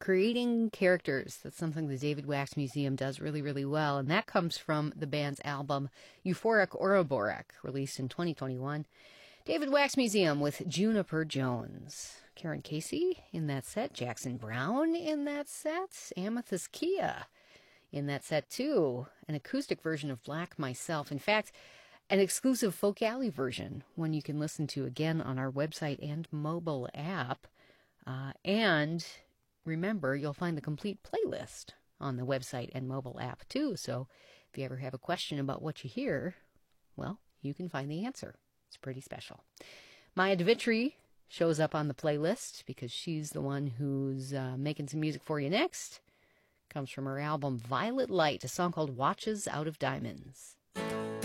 creating characters. That's something the David Wax Museum does really, really well. And that comes from the band's album Euphoric Ouroboros, released in 2021. David Wax Museum with Juniper Jones. Karen Casey in that set. Jackson Browne in that set. Amethyst Kia in that set too. An acoustic version of Black Myself. In fact, an exclusive Folk Alley version, one you can listen to again on our website and mobile app. And remember, you'll find the complete playlist on the website and mobile app too. So if you ever have a question about what you hear, well, you can find the answer. It's pretty special. Maya DeVitri shows up on the playlist because she's the one who's making some music for you next. Comes from her album Violet Light, a song called Watches Out of Diamonds.